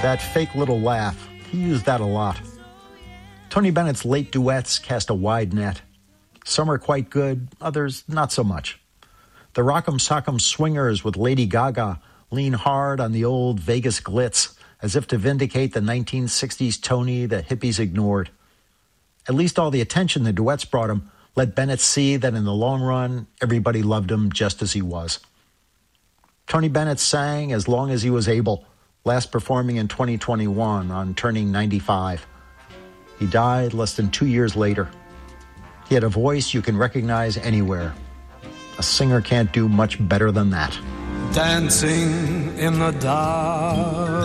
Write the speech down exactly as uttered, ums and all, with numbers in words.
That fake little laugh, he used that a lot. Tony Bennett's late duets cast a wide net. Some are quite good, others not so much. The Rock'em Sock'em Swingers with Lady Gaga lean hard on the old Vegas glitz, as if to vindicate the nineteen sixties Tony the hippies ignored. At least all the attention the duets brought him let Bennett see that in the long run, everybody loved him just as he was. Tony Bennett sang as long as he was able, last performing in twenty twenty-one on turning ninety-five. He died less than two years later. He had a voice you can recognize anywhere. A singer can't do much better than that. Dancing in the dark,